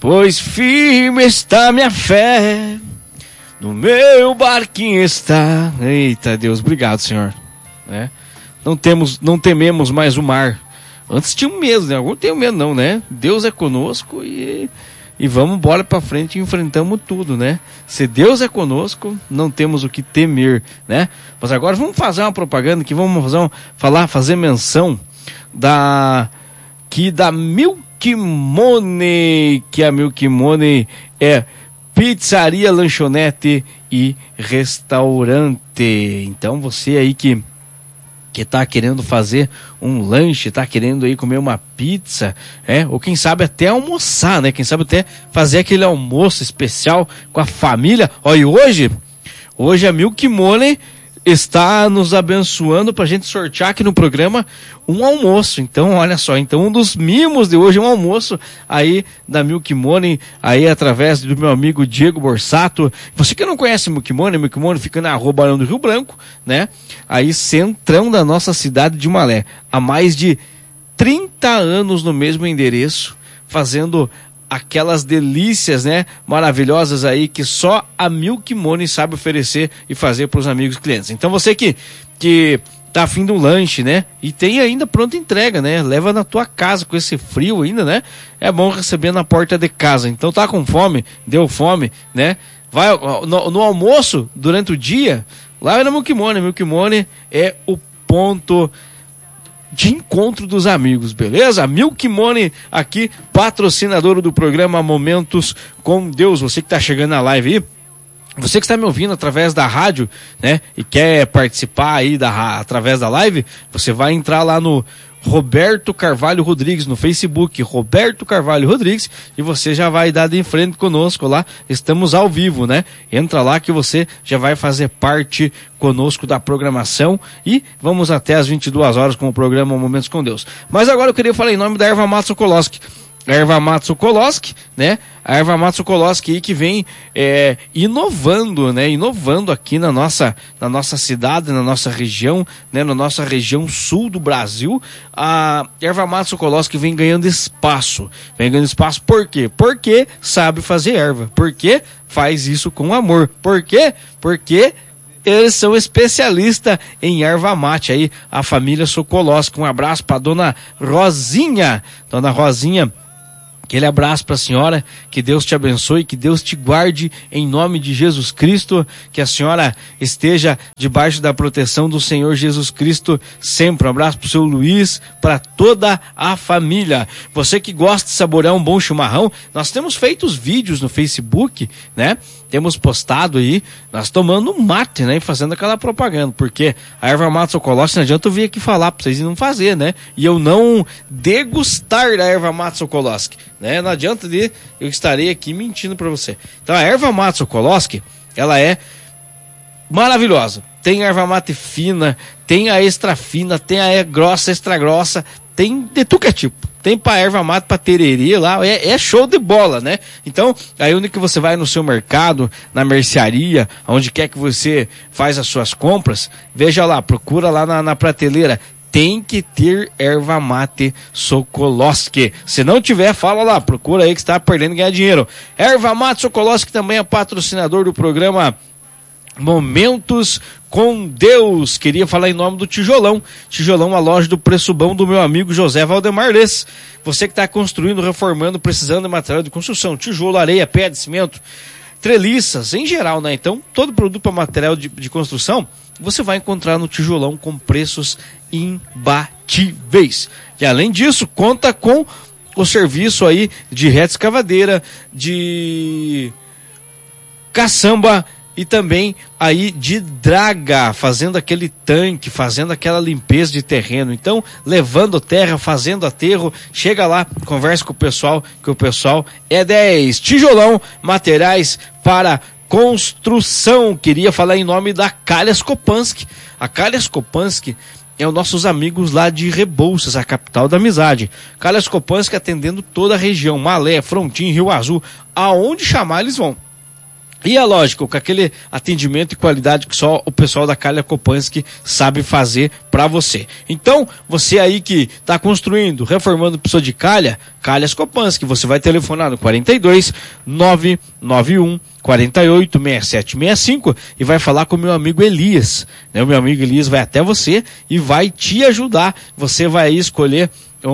pois firme está minha fé, no meu barquinho está. Eita Deus, obrigado, Senhor. Né? Não tememos mais o mar. Antes tinha medo, né? Agora não tenho medo não, né? Deus é conosco e vamos embora pra frente e enfrentamos tudo, né? Se Deus é conosco, não temos o que temer, né? Mas agora vamos fazer uma propaganda que vamos fazer menção da Milk Money, que a Milk Money é pizzaria, lanchonete e restaurante. Então você aí que tá querendo fazer um lanche, tá querendo aí comer uma pizza, ou quem sabe até almoçar, né? Quem sabe até fazer aquele almoço especial com a família. Ó, e hoje a Milk Money está nos abençoando pra gente sortear aqui no programa um almoço. Então, olha só, um dos mimos de hoje é um almoço aí da Milk Money, aí através do meu amigo Diego Borsato. Você que não conhece Milk Money fica na Rua Barão do Rio Branco, né? Aí, centrão da nossa cidade de Malé. Há mais de 30 anos no mesmo endereço, fazendo aquelas delícias, né, maravilhosas aí que só a Milk Money sabe oferecer e fazer para os amigos clientes. Então você que tá afim de um lanche, né, e tem ainda pronta entrega, né, leva na tua casa com esse frio ainda, né, é bom receber na porta de casa. Então tá com fome, deu fome, né, vai no almoço durante o dia, lá na Milk Money. Milk Money é o ponto de encontro dos amigos, beleza? Milk Money aqui, patrocinador do programa Momentos com Deus. Você que está chegando na live aí, você que está me ouvindo através da rádio, né, e quer participar aí através da live, você vai entrar lá no Roberto Carvalho Rodrigues no Facebook, Roberto Carvalho Rodrigues, e você já vai dar de frente conosco lá, estamos ao vivo, né? Entra lá que você já vai fazer parte conosco da programação e vamos até às 22 horas com o programa Momentos com Deus. Mas agora eu queria falar em nome da Erva Mate Sokolowski. A Erva Mate Sokolowski, né? A Erva Mate Sokolowski aí que vem inovando, né? Inovando aqui na nossa cidade, na nossa região, né? Na nossa região sul do Brasil. A Erva Mate Sokolowski vem ganhando espaço. Por quê? Porque sabe fazer erva. Porque faz isso com amor. Por quê? Porque eles são especialistas em erva mate aí, a família Sokolowski. Um abraço para dona Rosinha. Dona Rosinha, aquele abraço para a senhora, que Deus te abençoe, que Deus te guarde em nome de Jesus Cristo, que a senhora esteja debaixo da proteção do Senhor Jesus Cristo sempre. Um abraço para o seu Luiz, para toda a família. Você que gosta de saborear um bom chimarrão, nós temos feito os vídeos no Facebook, né? Temos postado aí, nós tomando mate, né? E fazendo aquela propaganda, porque a Erva Mate Sokolowski, não adianta eu vir aqui falar pra vocês e não fazer, né? E eu não degustar da Erva Mate Sokolowski, né? Não adianta eu estarei aqui mentindo pra você. Então a Erva Mate Sokolowski, ela é maravilhosa. Tem erva mate fina, tem a extra fina, tem a grossa, extra grossa, tem de tudo que é tipo. Tem pra erva mate, pra tererê lá, é show de bola, né? Então, aí onde que você vai no seu mercado, na mercearia, onde quer que você faz as suas compras, veja lá, procura lá na prateleira, tem que ter erva mate Sokolowski. Se não tiver, fala lá, procura aí que você tá perdendo e ganhar dinheiro. Erva mate Sokolowski também é patrocinador do programa Momentos com Deus. Queria falar em nome do Tijolão. Tijolão, a loja do preço bom do meu amigo José Valdemar Lês. Você que está construindo, reformando, precisando de material de construção, tijolo, areia, pedra, cimento, treliças, em geral, né? Então, todo produto para material de construção, você vai encontrar no Tijolão com preços imbatíveis. E além disso, conta com o serviço aí de reta escavadeira, de caçamba e também aí de draga, fazendo aquele tanque, fazendo aquela limpeza de terreno. Então, levando terra, fazendo aterro, chega lá, conversa com o pessoal, que o pessoal é 10. Tijolão, materiais para construção. Queria falar em nome da Calhas Kopansky. A Calhas Kopansky é os nossos amigos lá de Rebouças, a capital da amizade. Calhas Kopansky atendendo toda a região, Malé, Frontin, Rio Azul, aonde chamar eles vão. E é lógico, com aquele atendimento e qualidade que só o pessoal da Calha Kopansky sabe fazer para você. Então, você aí que está construindo, reformando pessoa de calha, Calhas Kopansky, você vai telefonar no 42 991 48 6765 e vai falar com o meu amigo Elias. Né? O meu amigo Elias vai até você e vai te ajudar. Você vai escolher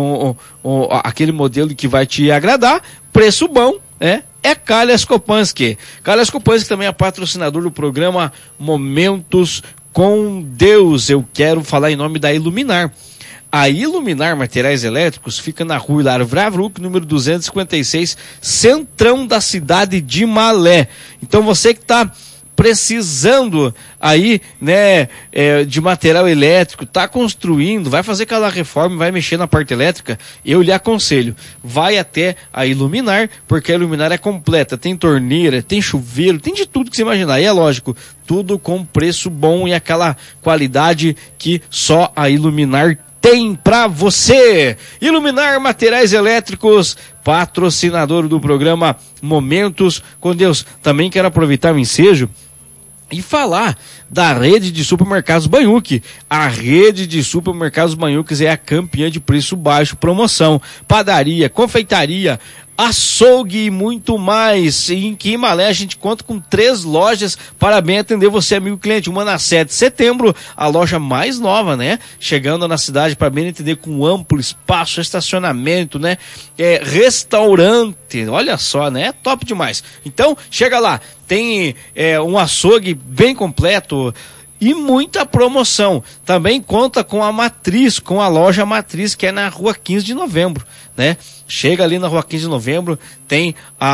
aquele modelo que vai te agradar, preço bom, né? É Calhas Kopansky. Calhas Kopansky também é patrocinador do programa Momentos com Deus. Eu quero falar em nome da Iluminar. A Iluminar Materiais Elétricos fica na rua Hilário Vravruc, número 256, centrão da cidade de Malé. Então você que está precisando aí, né, de material elétrico, tá construindo, vai fazer aquela reforma, vai mexer na parte elétrica, eu lhe aconselho, vai até a Iluminar, porque a Iluminar é completa, tem torneira, tem chuveiro, tem de tudo que você imaginar, e é lógico, tudo com preço bom e aquela qualidade que só a Iluminar tem pra você. Iluminar Materiais Elétricos, patrocinador do programa Momentos com Deus. Também quero aproveitar o ensejo e falar da rede de supermercados Banhuc. A rede de supermercados Banhuc é a campeã de preço baixo, promoção, padaria, confeitaria, açougue e muito mais. Em Malé a gente conta com 3 lojas para bem atender você, amigo cliente. Uma na 7 de setembro, a loja mais nova, né? Chegando na cidade para bem atender com amplo espaço, estacionamento, né? Restaurante, olha só, né? Top demais. Então, chega lá, tem um açougue bem completo e muita promoção. Também conta com a Matriz, com a loja Matriz, que é na rua 15 de novembro, né? Chega ali na rua 15 de novembro, tem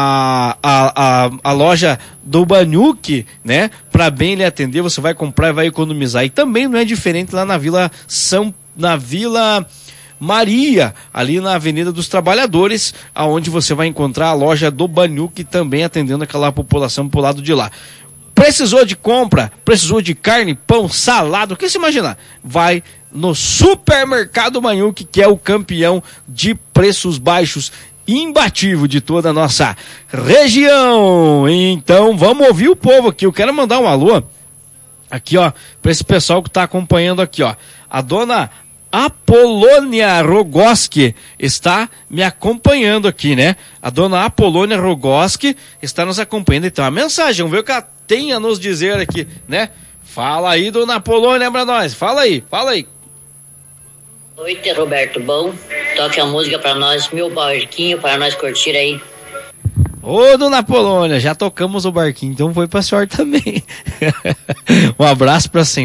a loja do Banhuc, né? Para bem lhe atender, você vai comprar e vai economizar. E também não é diferente lá na Vila Maria, ali na Avenida dos Trabalhadores, aonde você vai encontrar a loja do Banhuc, também atendendo aquela população pro lado de lá. Precisou de compra, precisou de carne, pão, salada, o que você imaginar? Vai no Supermercado Banhuc, que é o campeão de preços baixos, imbatível de toda a nossa região. Então vamos ouvir o povo aqui. Eu quero mandar um alô aqui, ó, para esse pessoal que está acompanhando aqui, ó. A dona Apolônia Rogoski está me acompanhando aqui, né? A dona Apolônia Rogoski está nos acompanhando. Então a mensagem, vamos ver o que ela tem a nos dizer aqui, né? Fala aí, dona Apolônia, pra nós. Fala aí. Noite, Roberto, bom? Toque a música pra nós, meu barquinho, para nós curtir aí. Ô, dona Apolônia, já tocamos o barquinho, então foi pra senhora também. Um abraço pra senhora.